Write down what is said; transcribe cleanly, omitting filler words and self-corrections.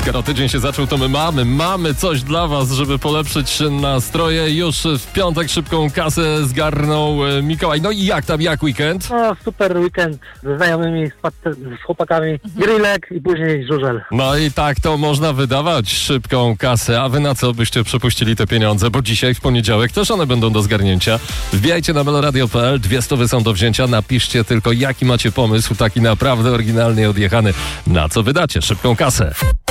Skoro tydzień się zaczął, to my mamy coś dla was, żeby polepszyć nastroje. Już w piątek szybką kasę zgarnął Mikołaj. No i jak weekend? No, super weekend ze znajomymi, z chłopakami, grillek i później żużel. No i tak to można wydawać szybką kasę. A wy na co byście przepuścili te pieniądze? Bo dzisiaj w poniedziałek też one będą do zgarnięcia. Wbijajcie na meloradio.pl, 200 są do wzięcia. Napiszcie tylko, jaki macie pomysł, taki naprawdę oryginalny i odjechany. Na co wydacie szybką kasę?